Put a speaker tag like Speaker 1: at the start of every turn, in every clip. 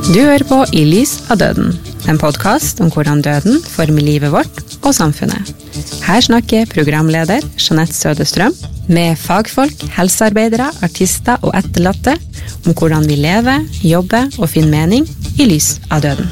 Speaker 1: Du hører på I lys av døden, en podcast om hvordan døden former livet vårt og samfunnet. Her snakker programleder Jeanette Sødestrøm med fagfolk, helsearbeidere, artister og etterlatte om hvordan vi lever, jobber og finner mening I lys av døden.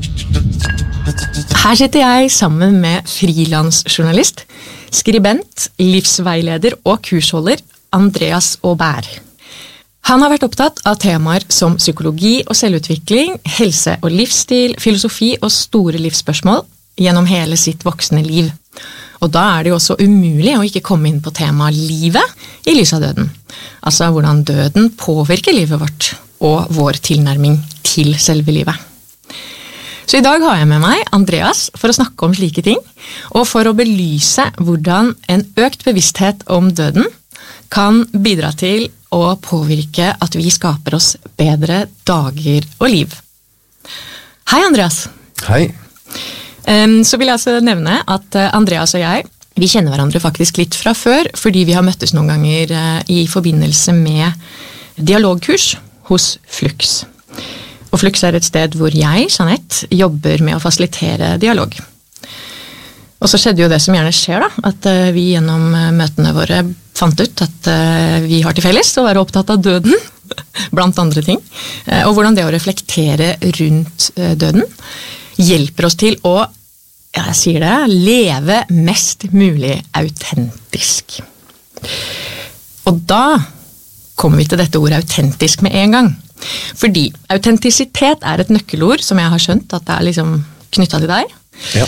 Speaker 2: Her sitter jeg sammen med frilansjournalist, skribent, livsveileder og kursholder Andreas Aubert. Han har vært opptatt av temaer som psykologi og selvutvikling, helse og livsstil, filosofi og store livsspørsmål gjennom hele sitt voksne liv. Og da det jo også umulig å ikke komme inn på temaet livet I lys av døden. Altså hvordan døden påvirker livet vårt og vår tilnærming til selve livet. Så I dag har jeg med meg Andreas for å snakke om slike ting, og for å belyse hvordan en økt bevissthet om døden kan bidra til å påvirke at vi skaper oss bedre dager og liv. Hei Andreas.
Speaker 3: Hei.
Speaker 2: Så vil jeg altså nevne at Andreas og jeg, vi kjenner hverandre faktisk litt fra før, fordi vi har møttes noen ganger I forbindelse med dialogkurs hos Flux. Og Flux et sted hvor jeg, Jeanette, jobber med å fasilitere dialog. Og så skjedde jo det som gjerne skjer da, at vi gjennom møtene våre fant ut at vi har til felles å være opptatt av døden, blant andre ting, og hvordan det å reflektere rundt døden hjelper oss til å, jeg sier det, leve mest mulig autentisk. Og da kommer vi til dette ordet autentisk med en gang, fordi autentisitet et nøkkelord som jeg har skjønt at det liksom knyttet til deg.
Speaker 3: Ja.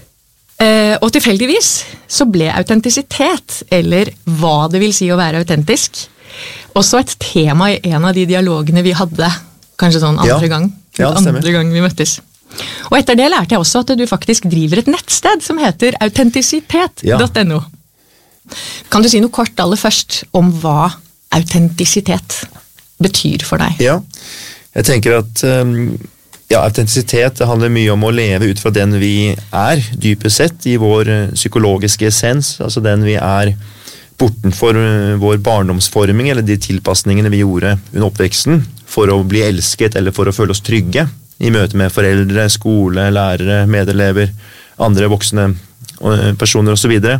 Speaker 2: Og tilfeldigvis så ble autentisitet, eller hva det vil si å være autentisk, også et tema I en av de dialogene vi hadde, kanskje sånn andre gang vi møttes. Og etter det lærte jeg også at du faktisk driver et nettsted som heter autentisitet.no. Kan du si noe kort aller først om hva autentisitet betyr for deg?
Speaker 3: Ja, jeg tenker at autentisitet handler mye om å leve ut fra den vi dypest sett I vår psykologiske essens, altså den vi bortenfor vår barndomsforming eller de tilpasningene vi gjorde under oppveksten for å bli elsket eller for å føle oss trygge I møte med foreldre, skole, lærere, medelever, andre voksne personer og så videre.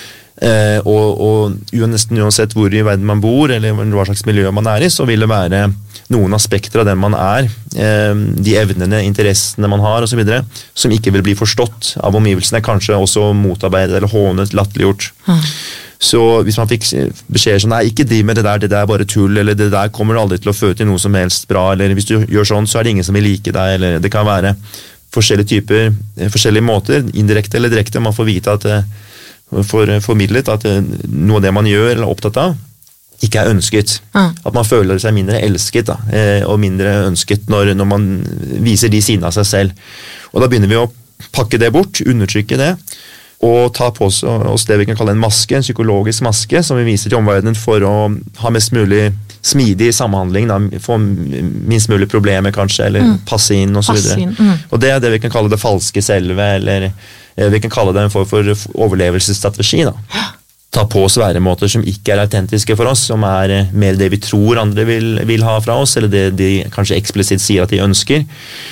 Speaker 3: Og nesten uansett hvor I verden man bor eller hva slags miljø man I, så vil det være noen aspekter av den man de evnene, interessene man har og så videre, som ikke vil bli forstått av omgivelsene, kanskje også motarbeidet eller hånet, latterliggjort. Så hvis man fikk beskjed sånn, nei, ikke driv med det der bare tull, eller det der kommer aldri til å føre til noe som helst bra, eller hvis du gjør sånn, så det ingen som vil like deg, eller det kan være forskjellige typer, forskjellige måter, indirekte eller direkte, man får vite at formidlet at noe av det man gjør eller opptatt av ikke ønsket. At man føler seg mindre elsket og mindre ønsket når man viser de sidene av seg selv. Og da begynner vi å pakke det bort, undertrykke det, og ta på oss det vi kan kalle en maske, en psykologisk maske, som vi viser til omverdenen for å ha mest mulig smidig samhandling, få minst mulig problemer kanskje, eller passe inn og så videre. Og det det vi kan kalle det falske selve, eller vi kan kalle det en form for overlevelsesstrategi da. Ta på oss væremåter som ikke autentiske for oss, som mer det vi tror andre vil ha fra oss, eller det de kanskje eksplisitt sier at de ønsker.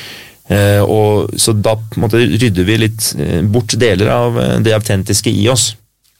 Speaker 3: Og så da på en måte rydder vi litt bort deler av det autentiske I oss.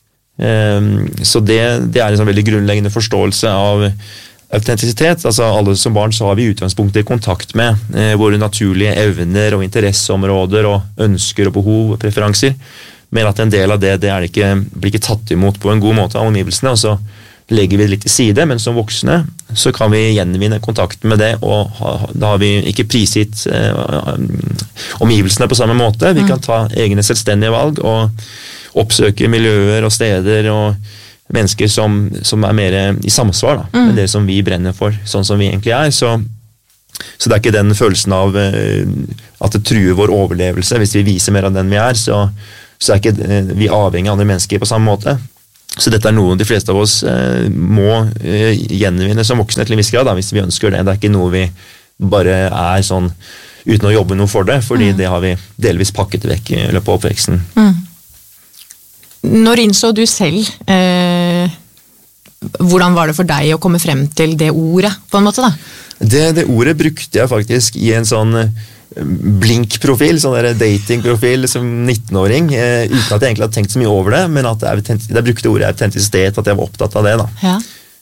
Speaker 3: Så det en sånn veldig grunnleggende forståelse av autentisitet. Altså alle som barn så har vi utgangspunktet I kontakt med våre naturlige evner og interesseområder og ønsker og behov og preferanser, men at en del av det blir ikke tatt imot på en god måte av omgivelsene, og så legger vi det litt til side, men som voksne så kan vi gjenvinne kontakten med det, og da har vi ikke prisgitt omgivelsene på samme måte. Vi kan ta egne selvstendige valg og oppsøke miljøer og steder og mennesker som mer I samsvar da, med det som vi brenner for, sånn som vi egentlig så det ikke den følelsen av at det truer vår overlevelse hvis vi viser mer av den vi så ikke vi avhengig av andre mennesker på samme måte. Så dette noe de fleste av oss må gjenvinne som voksne til en viss grad, da, hvis vi ønsker det. Det ikke noe vi bare sånn uten å jobbe noe for det, fordi det har vi delvis pakket vekk I løpet av oppveksten.
Speaker 2: Når innså du selv hvordan var det for deg å komme frem til det ordet, på en måte da?
Speaker 3: Det ordet brukte jeg faktisk i en sånn blink-profil, sånn der dating-profil som 19-åring, uten at jeg egentlig hadde tenkt så mye over det, men at jeg brukte ordet autentisitet, at jeg var opptatt av det da.
Speaker 2: Ja.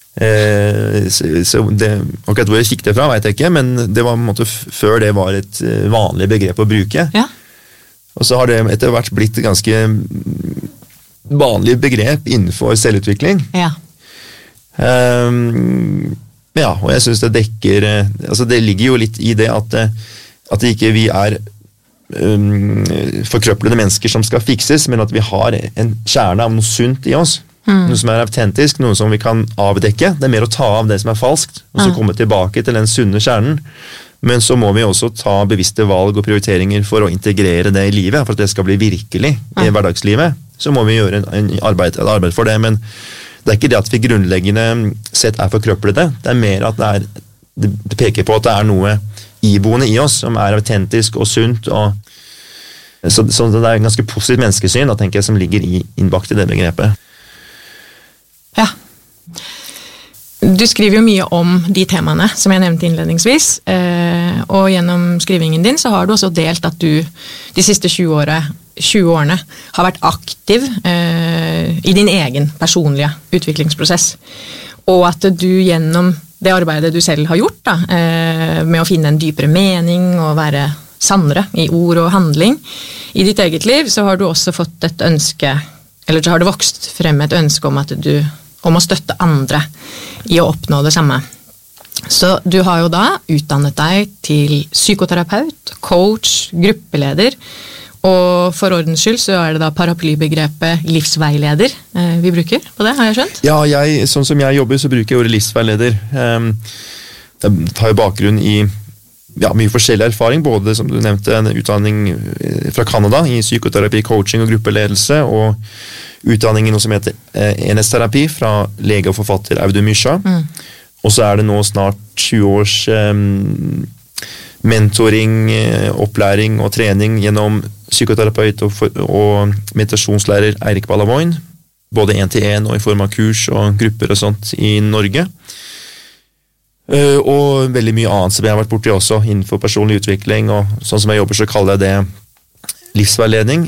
Speaker 3: Så akkurat hvor jeg fikk det fra, vet jeg ikke, men det var på en måte før det var et vanlig begrep å bruke.
Speaker 2: Ja. Og
Speaker 3: så har det etter hvert blitt et ganske vanlig begrep innenfor selvutvikling.
Speaker 2: Ja.
Speaker 3: Ja, og jeg synes det dekker, altså det ligger jo litt i det at ikke vi er forkrøplede mennesker som skal fikses, men at vi har en kjerne av noe sunt i oss. Noe som er autentisk, noe som vi kan avdekke. Det er mer å ta av det som er falskt, og så komme tilbake til den sunne kjernen. Men så må vi også ta bevisste valg og prioriteringer for å integrere det i livet, for at det skal bli virkelig i hverdagslivet. Så må vi gjøre et arbeid for det, men det er ikke det at vi grunnleggende sett er forkrøplede. Det er mer at det peker på at det er noe iboende i oss som er autentisk og sunt. Så det er en ganske positivt menneskesyn da, tenker jeg, som ligger innbakt i det begrepet.
Speaker 2: Ja. Du skriver jo mye om de temaene som jeg nevnte innledningsvis, og gjennom skrivingen din så har du også delt at du de siste 20 årene har vært aktiv i din egen personlige utviklingsprosess, og at du gjennom det arbeidet du selv har gjort da, med å finne en dypere mening og være sannere i ord og handling i ditt eget liv, så har du også fått et ønske, eller så har det vokst frem et ønske om å støtte andre i å oppnå det samme. Så du har jo da utdannet deg til psykoterapeut, coach, gruppeleder, og for ordens skyld så er det da paraplybegrepet livsveileder vi bruker på det, har jeg skjønt? Ja,
Speaker 3: sånn som jeg jobber så bruker jeg ordet livsveileder. Det tar jo bakgrunn i mye forskjellig erfaring, både som du nevnte en utdanning fra Canada i psykoterapi, coaching og gruppeledelse, og utdanning i noe som heter enhetsterapi fra lege og forfatter Audun Mysja. Og så er det nå snart 20 års mentoring, opplæring og trening gjennom psykoterapeut og meditasjonslærer Eirik Ballavoin, både 1-til-1 og i form av kurs og grupper og sånt i Norge. Og veldig mye annet som jeg har vært borti også innenfor personlig utvikling, og sånn som jeg jobber så kaller jeg det livsveiledning.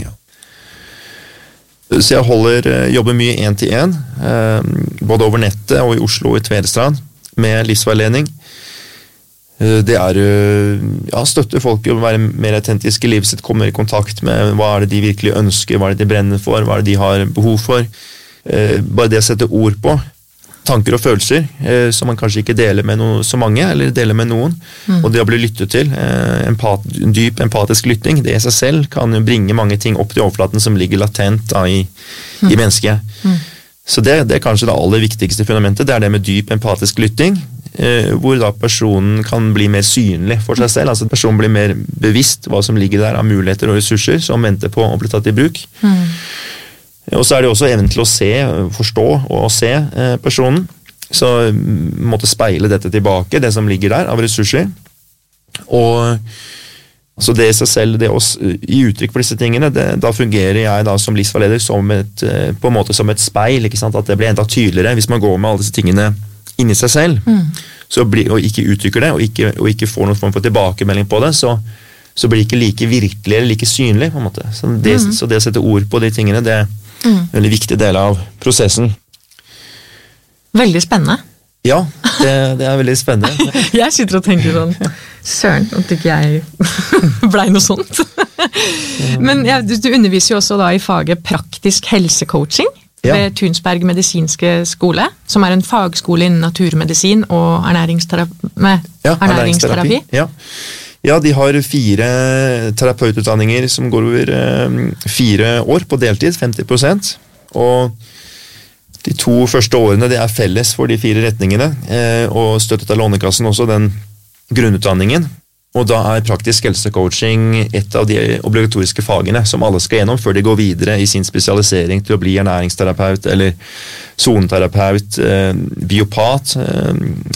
Speaker 3: Så jeg jobber mye 1-til-1, både over nettet og i Oslo og i Tvedestrand, med livsveiledning. Det er støtte folk å være mer autentiske i livet sitt, komme i kontakt med hva er det de virkelig ønsker, hva er det de brenner for, hva er det de har behov for. Bare det å sette ord på tanker og følelser som man kanskje ikke deler med så mange, eller deler med noen. Og det å bli lyttet til, dyp empatisk lytting, det i seg selv kan jo bringe mange ting opp til overflaten som ligger latent i mennesket. Så det er kanskje det aller viktigste fundamentet, det er det med dyp empatisk lytting, hvor da personen kan bli mer synlig for seg selv, altså personen blir mer bevisst hva som ligger der av muligheter og ressurser som venter på å bli tatt i bruk. Og så er det også evnen til å se, forstå og se personen, så måtte speile dette tilbake, det som ligger der av ressurser. Og så det i seg selv, det å gi uttrykk for disse tingene, da fungerer jeg da som livsveileder på en måte som et speil, ikke sant? At det blir enda tydeligere hvis man går med alle disse tingene inni seg selv, og ikke uttrykker det, og ikke får noen form for tilbakemelding på det, så blir det ikke like virkelig eller like synlig på en måte. Så det å sette ord på de tingene, det er en veldig viktig del av prosessen.
Speaker 2: Veldig spennende.
Speaker 3: Ja, det er veldig spennende.
Speaker 2: Jeg sitter og tenker sånn, søren, at ikke jeg ble noe sånt. Men du underviser jo også da i faget praktisk helsecoaching ved Tunsberg medisinske skole, som er en fagskole innen naturmedisin og ernæringsterapi. Ja, de har 4 terapeututdanninger som går over 4 år på deltid, 50%. Og de 2 første årene det er felles for de 4 retningene, og støttet av Lånekassen også den grunnutdanningen. Og da er praktisk helsecoaching et av de obligatoriske fagene som alle skal gjennom før de går videre i sin spesialisering til å bli ernæringsterapeut eller zoneterapeut, biopat,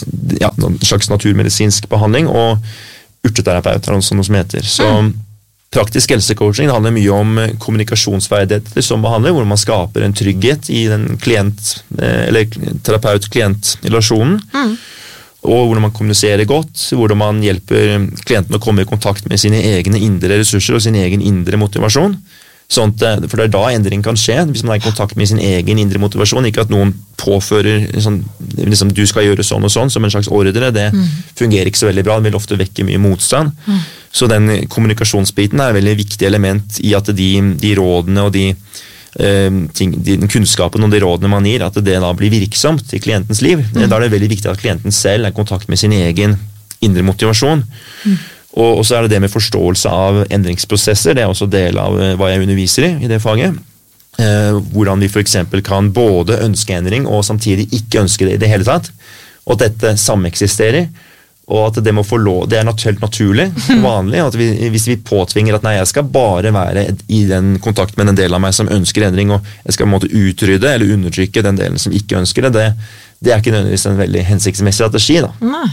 Speaker 2: en slags naturmedisinsk behandling, og urteterapeut er også noe som heter. Så
Speaker 3: Praktisk helsecoaching det handler mye om kommunikasjonsferdigheter som behandler, hvor man skaper en trygghet i den eller terapeut-klient-relasjonen, og hvordan man kommuniserer godt, hvordan man hjelper klienten å komme i kontakt med sine egne indre ressurser og sin egen indre motivasjon. Sånt, for det da endring kan skje, hvis man er i kontakt med sin egen indre motivasjon, ikke at noen påfører liksom, du skal gjøre sånn og sånn som en slags ordre, det fungerer ikke så veldig bra, det vil ofte vekke mye motstand. Så den kommunikasjonsbiten er et veldig viktig element i at de rådene og den kunnskapen og de rådene man gir, at det da blir virksomt i klientens liv. Da er det veldig viktig at klienten selv er i kontakt med sin egen indre motivasjon. Og så er det med forståelse av endringsprosesser, det er også del av hva jeg underviser i det faget. Hvordan vi for eksempel kan både ønske endring og samtidig ikke ønske det i det hele tatt. Og at dette sameksisterer, og at det må få lov, det er helt naturlig, vanlig, at hvis vi påtvinger at nei, jeg skal bare være i den kontakt med den delen av meg som ønsker endring, og jeg skal på en måte utrydde eller undertrykke den delen som ikke ønsker det, det er ikke nødvendigvis en veldig hensiktsmessig strategi da.
Speaker 2: Nei.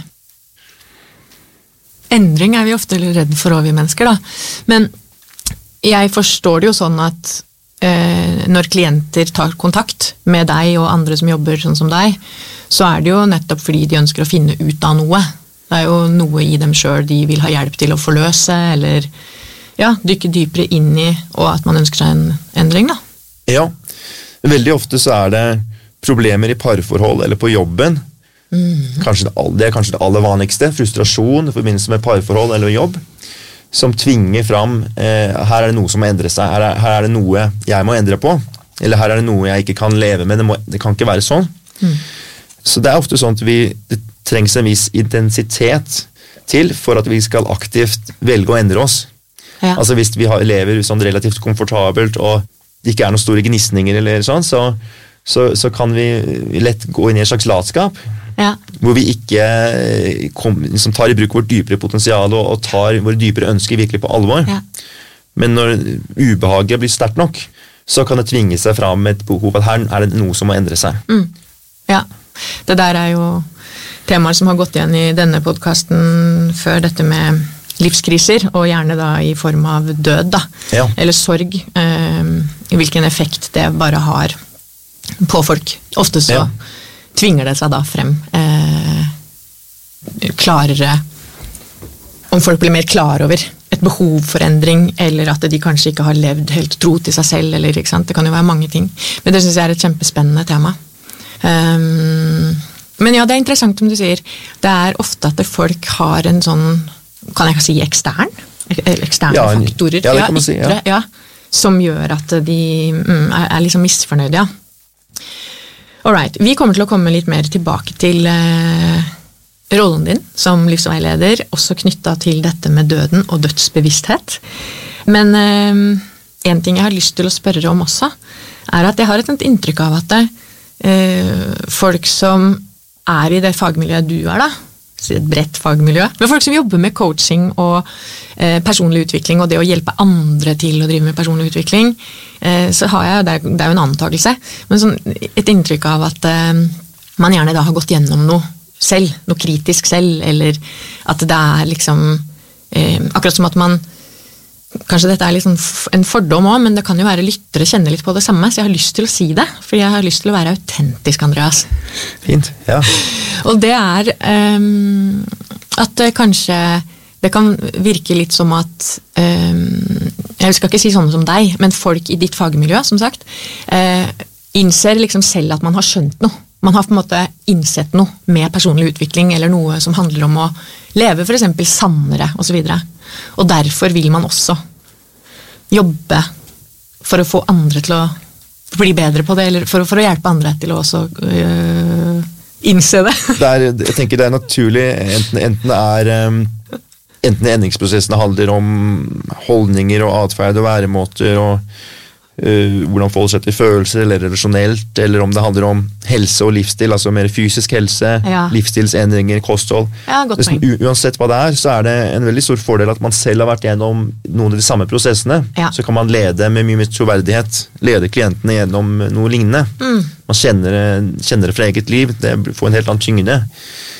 Speaker 2: Endring er vi ofte redd for vi mennesker da, men jeg forstår det jo sånn at når klienter tar kontakt med deg og andre som jobber sånn som deg, så er det jo nettopp fordi de ønsker å finne ut av noe. Det er jo noe i dem selv de vil ha hjelp til å forløse, eller dykke dypere inn i, og at man ønsker seg en endring da.
Speaker 3: Ja, veldig ofte så er det problemer i parforhold eller på jobben. Det er kanskje det aller vanligste, frustrasjon i forbindelse med parforhold eller jobb, som tvinger fram, her er det noe som må endre seg, her er det noe jeg må endre på, eller her er det noe jeg ikke kan leve med, det kan ikke være sånn. Så det er ofte sånn at det trengs en viss intensitet til for at vi skal aktivt velge å endre oss. Ja. Altså hvis vi lever sånn relativt komfortabelt, og det ikke er noen store gnisninger eller sånn, så kan vi lett gå inn i en slags latskap, hvor vi ikke liksom tar i bruk vårt dypere potensial og tar våre dypere ønsker virkelig på alvor. Men når ubehaget blir sterkt nok, så kan det tvinge seg fram med et behov at her er det noe som må endre seg.
Speaker 2: Ja, det der er jo temaer som har gått igjen i denne podcasten før, dette med livskriser, og gjerne da i form av død da, eller sorg, hvilken effekt det bare har på folk. Ofte så tvinger det seg da frem klarere, om folk blir mer klar over et behov for endring, eller at de kanskje ikke har levd helt tro til seg selv, eller ikke sant? Det kan jo være mange ting. Men det synes jeg er et kjempespennende tema. Men ja, det er interessant som du sier. Det er ofte at folk har en sånn, kan jeg si eksterne faktorer,
Speaker 3: det kan man si,
Speaker 2: som gjør at de er liksom misfornøyde, Alright, vi kommer til å komme litt mer tilbake til rollen din som livsveileder, også knyttet til dette med døden og dødsbevissthet. Men en ting jeg har lyst til å spørre om også, er at jeg har et inntrykk av at folk som er i det fagmiljøet du er da, et bredt fagmiljø, men folk som jobber med coaching og personlig utvikling og det å hjelpe andre til å drive med personlig utvikling, så har jeg, det er jo en antagelse, men sånn, et inntrykk av at man gjerne da har gått gjennom noe selv, noe kritisk selv, eller at det er liksom akkurat som at man, kanskje dette er liksom en fordom også, men det kan jo være lyttere kjenner litt på det samme, så jeg har lyst til å si det, fordi jeg har lyst til å være autentisk, Andreas.
Speaker 3: Fint, ja.
Speaker 2: Og det er at kanskje det kan virke litt som at jeg skal ikke si sånn som deg, men folk i ditt fagmiljø, som sagt, innser liksom selv at man har skjønt noe. Man har på en måte innsett noe med personlig utvikling, eller noe som handler om å leve for eksempel sannere, og så videre. Og derfor vil man også jobbe for å få andre til å bli bedre på det, eller for å hjelpe andre til å også innse det.
Speaker 3: Jeg tenker det er naturlig, enten endringsprosessene handler om holdninger og atferd og væremåter og hvordan folk setter følelser eller relasjonelt, eller om det handler om helse og livsstil, altså mer fysisk helse, livsstilsendringer, kosthold. Uansett hva det er, så er det en veldig stor fordel at man selv har vært gjennom noen av de samme prosessene, så kan man lede med mye mer troverdighet, lede klientene gjennom noe lignende. Man kjenner det fra eget liv, det får en helt annen tyngde.